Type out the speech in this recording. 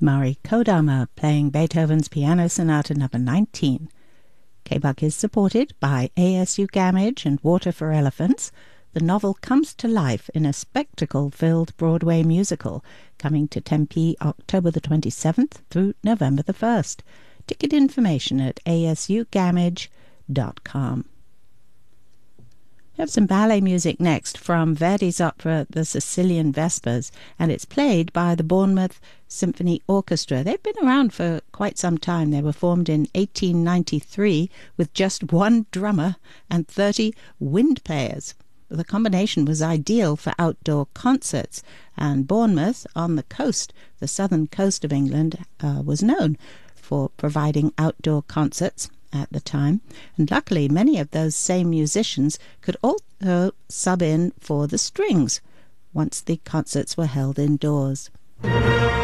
Mari Kodama playing Beethoven's Piano Sonata No. 19. Quebec is supported by ASU Gamage and Water for Elephants. The novel comes to life in a spectacle-filled Broadway musical, coming to Tempe October the 27th through November the 1st. Ticket information at asugamage.com. We have some ballet music next from Verdi's opera The Sicilian Vespers, and it's played by the Bournemouth Symphony Orchestra. They've been around for quite some time. They were formed in 1893 with just one drummer and 30 wind players. The combination was ideal for outdoor concerts, and Bournemouth, on the coast, the southern coast of England, was known for providing outdoor concerts at the time, and luckily many of those same musicians could also sub in for the strings once the concerts were held indoors.